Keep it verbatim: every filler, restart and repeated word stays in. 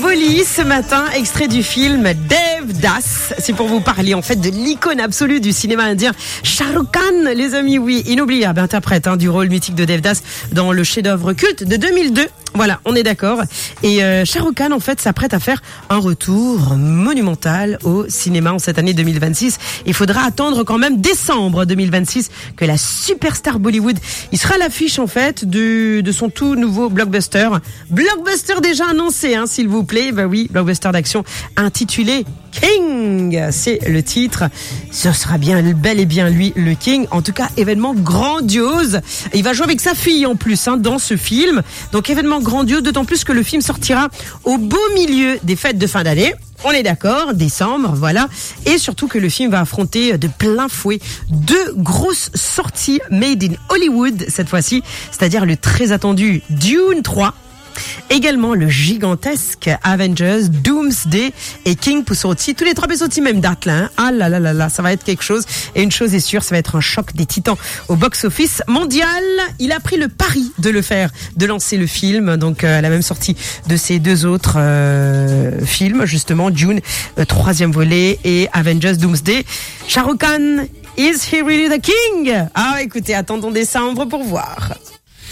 folie ce matin, extrait du film Devdas. C'est pour vous parler en fait de l'icône absolue du cinéma indien, Shah Rukh Khan, les amis, oui, inoubliable interprète hein, du rôle mythique de Devdas dans le chef-d'œuvre culte de deux mille deux. Voilà, on est d'accord. Et euh, Shah Rukh Khan, en fait, s'apprête à faire un retour monumental au cinéma en cette année deux mille vingt-six. Il faudra attendre quand même décembre deux mille vingt-six que la superstar Bollywood, il sera à l'affiche en fait de, de son tout nouveau blockbuster. Blockbuster déjà annoncé, hein, s'il vous plaît. Bah oui, blockbuster d'action intitulé King, c'est le titre. Ce sera bien, bel et bien lui, le King. En tout cas, événement grandiose. Il va jouer avec sa fille en plus hein, dans ce film. Donc événement grandiose, d'autant plus que le film sortira au beau milieu des fêtes de fin d'année. On est d'accord, décembre, voilà. Et surtout que le film va affronter de plein fouet deux grosses sorties made in Hollywood cette fois-ci, c'est-à-dire le très attendu Dune trois. Également le gigantesque Avengers, Doomsday et King pour sortir. Tous les trois sortis même date là. Hein. Ah là là là là, ça va être quelque chose. Et une chose est sûre, ça va être un choc des titans au box-office mondial. Il a pris le pari de le faire, de lancer le film. Donc euh, à la même sortie de ces deux autres euh, films, justement Dune, euh, troisième volet et Avengers, Doomsday. Shah Rukh Khan, is he really the king? Ah écoutez, attendons décembre pour voir.